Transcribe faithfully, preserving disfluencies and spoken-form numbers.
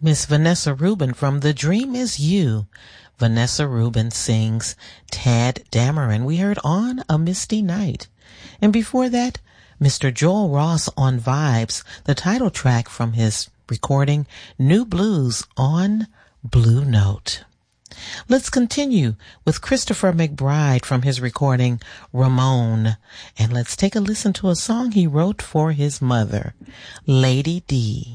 Miss Vanessa Rubin from The Dream Is You. Vanessa Rubin sings Tad Dameron. We heard On a Misty Night. And before that, Mister Joel Ross on Vibes, the title track from his recording New Blues on Blue Note. Let's continue with Christopher McBride from his recording Ramon. And let's take a listen to a song he wrote for his mother, Lady D.